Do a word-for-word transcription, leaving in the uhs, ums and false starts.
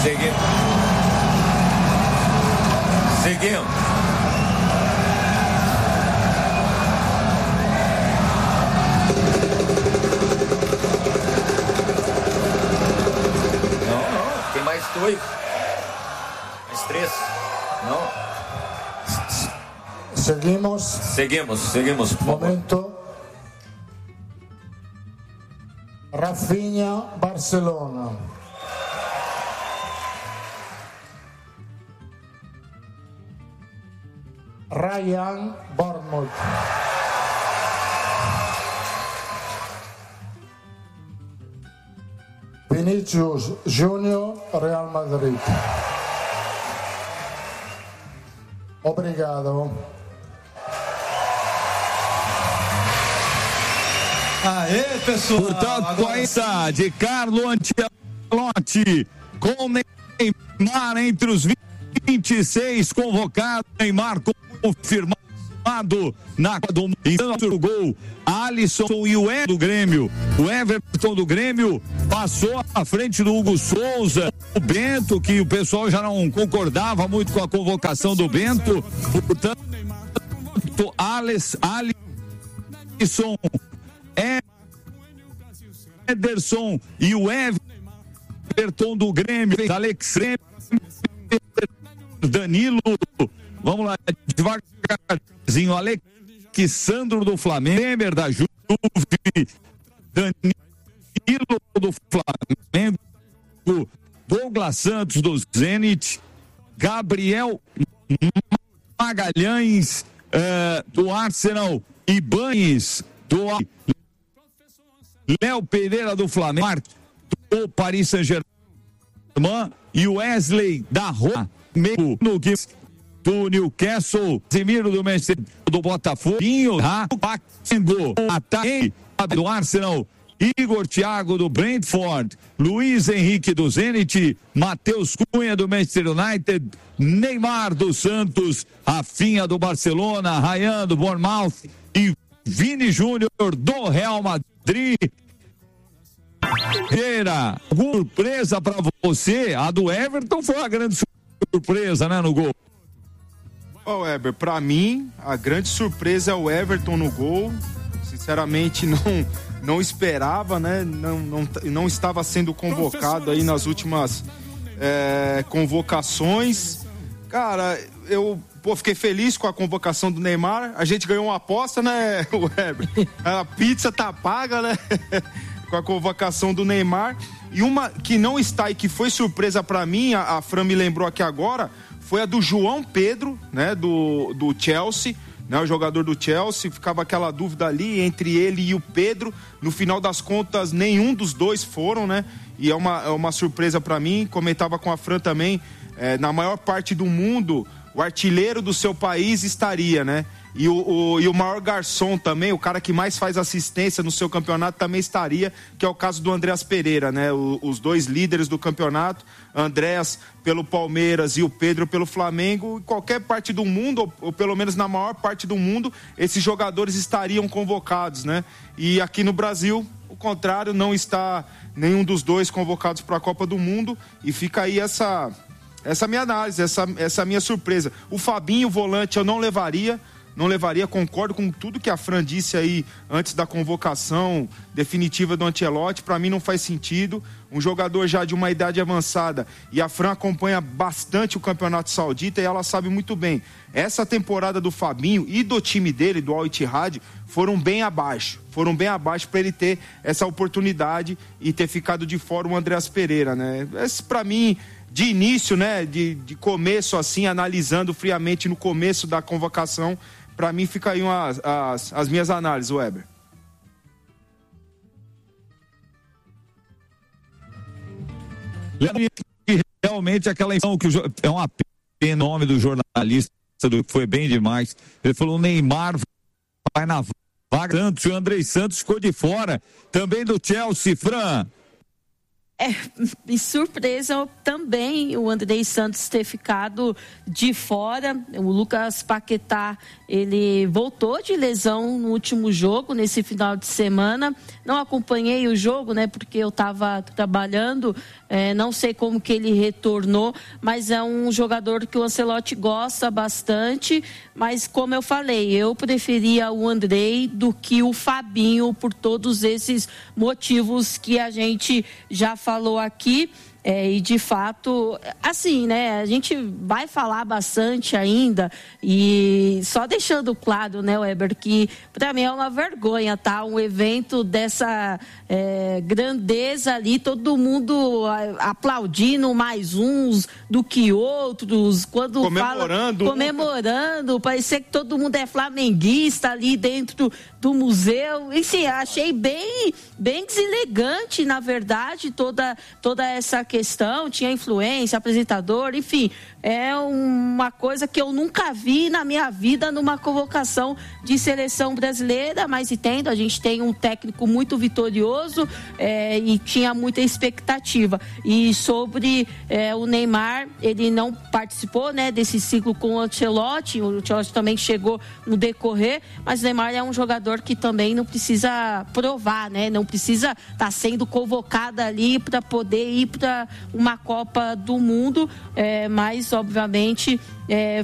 Seguimos. Seguimos. Não, não, tem mais dois. Mais três. Não. Seguimos. Seguimos, seguimos. Momento. Rafinha, Barcelona. Ryan, Bournemouth. Vinicius Júnior, Real Madrid. Obrigado. Aê, pessoal! Portanto, a essa de Carlo Ancelotti com Neymar entre os vinte e seis convocados. Neymar confirmado na do do gol. Alisson e o Everton do Grêmio. O Everton do Grêmio passou à frente do Hugo Souza. O Bento, que o pessoal já não concordava muito com a convocação do Bento. Portanto, Alisson, Alisson Ederson e o Everton do Grêmio, Alex Danilo, vamos lá, devagarzinho, Alexandro do Flamengo, Temer da Juve, Danilo do Flamengo, Douglas Santos do Zenit, Gabriel Magalhães uh, do Arsenal, Ibanes do Léo Pereira do Flamengo, do Paris Saint-Germain e Wesley da Roma, meio no do Newcastle, Zemiro do Manchester, do Botafogo, Paquengo, Ataque do Arsenal, Igor Thiago do Brentford, Luiz Henrique do Zenit, Matheus Cunha do Manchester United, Neymar do Santos, Rafinha do Barcelona, Ryan do Bournemouth e Vini Júnior do Real Madrid. Pereira, surpresa pra você, a do Everton foi uma grande surpresa, né, no gol. Ó, oh, Weber, pra mim, a grande surpresa é o Everton no gol. Sinceramente, não, não esperava, né, não, não, não estava sendo convocado aí nas últimas é, convocações. Cara, eu... Pô, fiquei feliz com a convocação do Neymar. A gente ganhou uma aposta, né, Weber? A pizza tá paga, né? Com a convocação do Neymar. E uma que não está e que foi surpresa pra mim, a, a Fran me lembrou aqui agora, foi a do João Pedro, né, do, do Chelsea, né, o jogador do Chelsea. Ficava aquela dúvida ali entre ele e o Pedro. No final das contas, nenhum dos dois foram, né? E é uma, é uma surpresa pra mim. Comentava com a Fran também, é, na maior parte do mundo, o artilheiro do seu país estaria, né? E o, o, e o maior garçom também, o cara que mais faz assistência no seu campeonato também estaria, que é o caso do Andreas Pereira, né? O, os dois líderes do campeonato, Andreas pelo Palmeiras e o Pedro pelo Flamengo. Em qualquer parte do mundo, ou, ou pelo menos na maior parte do mundo, esses jogadores estariam convocados, né? E aqui no Brasil, o contrário, não está nenhum dos dois convocados para a Copa do Mundo, e fica aí essa... Essa é a minha análise, essa, essa é a minha surpresa. O Fabinho, volante, eu não levaria, não levaria, concordo com tudo que a Fran disse aí antes da convocação definitiva do Ancelotti. Para mim não faz sentido, um jogador já de uma idade avançada, e a Fran acompanha bastante o Campeonato Saudita e ela sabe muito bem, essa temporada do Fabinho e do time dele, do Al Ittihad, foram bem abaixo, foram bem abaixo para ele ter essa oportunidade e ter ficado de fora o Andreas Pereira, né? Esse, para mim, de início, né, de, de começo assim, analisando friamente no começo da convocação, para mim fica aí as, as, as minhas análises, Weber. Realmente aquela informação que o, é uma pena o nome do jornalista, do, foi bem demais. Ele falou: Neymar vai na vaga Santos, o Andrei Santos ficou de fora, também do Chelsea, Fran. É, e surpresa também o Andrei Santos ter ficado de fora. O Lucas Paquetá, ele voltou de lesão no último jogo, nesse final de semana. Não acompanhei o jogo, né, porque eu estava trabalhando, é, não sei como que ele retornou, mas é um jogador que o Ancelotti gosta bastante. Mas, como eu falei, eu preferia o Andrei do que o Fabinho, por todos esses motivos que a gente já falou aqui. É, e de fato, assim, né, a gente vai falar bastante ainda, e só deixando claro, né, Weber, que para mim é uma vergonha, tá? Um evento dessa é, grandeza ali, todo mundo aplaudindo mais uns do que outros, quando comemorando, fala, comemorando, parecia que todo mundo é flamenguista ali dentro do museu. E sim, achei bem, bem deselegante, na verdade, toda, toda essa questão. Tinha influência, apresentador, enfim, é uma coisa que eu nunca vi na minha vida numa convocação de seleção brasileira, mas entendo, a gente tem um técnico muito vitorioso, é, e tinha muita expectativa. E sobre é, o Neymar, ele não participou, né, desse ciclo com o Ancelotti, o Ancelotti também chegou no decorrer, mas o Neymar é um jogador que também não precisa provar, né, não precisa estar tá sendo convocado ali para poder ir para uma Copa do Mundo, é, mas obviamente é,